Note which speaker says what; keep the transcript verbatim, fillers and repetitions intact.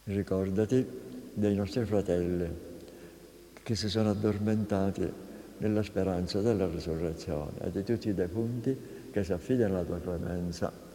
Speaker 1: Ricordati dei nostri fratelli che si sono addormentati nella speranza della risurrezione e di tutti i defunti che si affidano alla tua clemenza.